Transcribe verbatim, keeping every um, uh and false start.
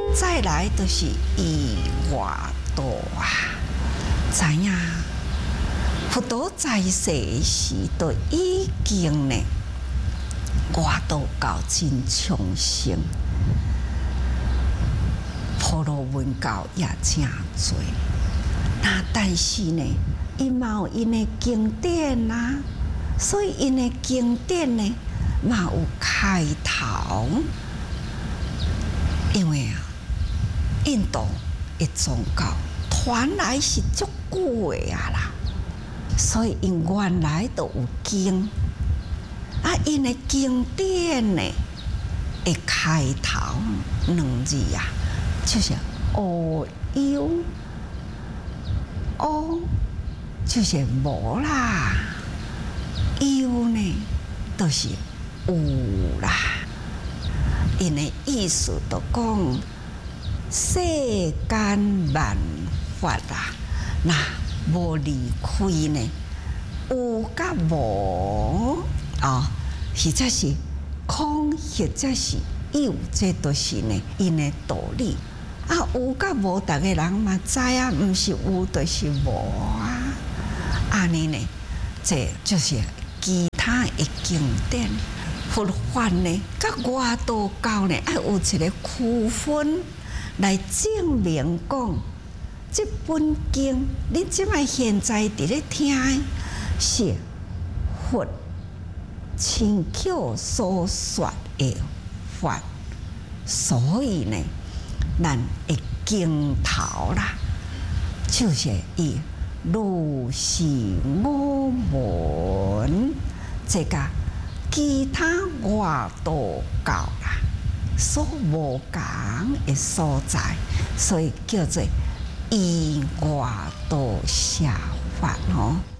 再来就是以外道啊，知影佛陀在世时都已经呢外道教真昌盛，婆罗门教也真多。那但是呢，因嘛有因的经典啊，所以因的经典呢嘛有开头，因为啊，印度的宗教传来是足久的啊啦，所以因原来都有经，啊，因的经典呢的开头两字啊，就是无有。哦，就是无啦，有呢，就是有啦。因的意思就讲世间万法啊，那无离开呢，有甲无啊，或者是空，或者是有，这都是呢因的道理。啊，有甲无，逐个人嘛知啊，毋是有就是无啊。安尼呢，这就是其他的经典佛法呢，甲外道教呢，爱有一个区分来证明讲，这本经你即摆现在伫咧听是佛亲口所说的法，所以呢。咱的经头啦，就是以如是我闻这个其他外道教啦所无共的所在，所以叫做以外道下法哦。